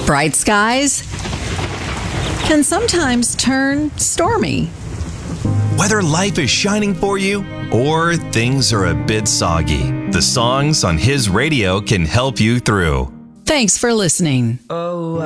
Bright skies can sometimes turn stormy. Whether life is shining for you or things are a bit soggy, the songs on his radio can help you through. Thanks for listening. Oh,